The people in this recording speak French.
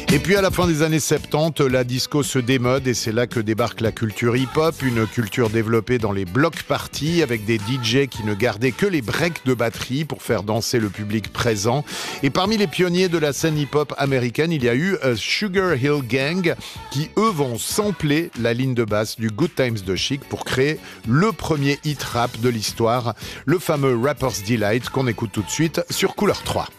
Et puis à la fin des années 70, la disco se démode et c'est là que débarque la culture hip-hop, une culture développée dans les block parties avec des DJ qui ne gardaient que les breaks de batterie pour faire danser le public présent. Et parmi les pionniers de la scène hip-hop américaine, il y a eu Sugar Hill Gang qui eux vont sampler la ligne de basse du Good Times de Chic pour créer le premier hit rap de l'histoire, le fameux Rapper's Delight qu'on écoute tout de suite sur Couleur 3.